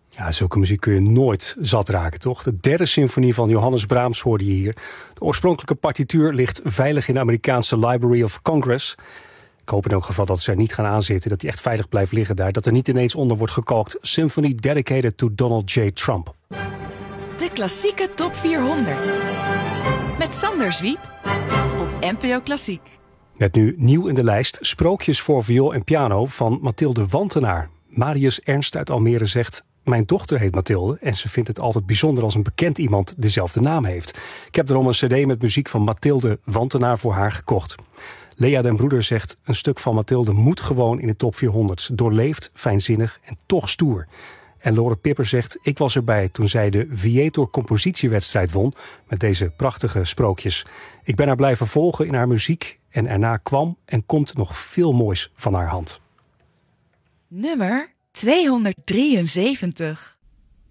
Ja, zulke muziek kun je nooit zat raken, toch? De derde symfonie van Johannes Brahms hoorde je hier. De oorspronkelijke partituur ligt veilig in de Amerikaanse Library of Congress. Ik hoop in elk geval dat ze er niet gaan aanzitten, dat die echt veilig blijft liggen daar. Dat er niet ineens onder wordt gekalkt. Symphony dedicated to Donald J. Trump. De klassieke top 400. Met Sander Zwiep op NPO Klassiek. Met nu nieuw in de lijst Sprookjes voor viool en piano van Mathilde Wantenaar. Marius Ernst uit Almere zegt: mijn dochter heet Mathilde en ze vindt het altijd bijzonder als een bekend iemand dezelfde naam heeft. Ik heb daarom een cd met muziek van Mathilde Wantenaar voor haar gekocht. Lea den Broeder zegt: een stuk van Mathilde moet gewoon in de top 400. Doorleefd, fijnzinnig en toch stoer. En Lore Pipper zegt: ik was erbij toen zij de Viator compositiewedstrijd won met deze prachtige sprookjes. Ik ben haar blijven volgen in haar muziek en erna kwam en komt nog veel moois van haar hand. Nummer 273.